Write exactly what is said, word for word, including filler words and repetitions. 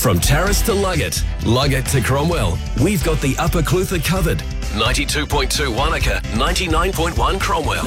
From Terrace to Luggett, Luggett to Cromwell, we've got the Upper Clutha covered. ninety-two point two Wanaka, ninety-nine point one Cromwell.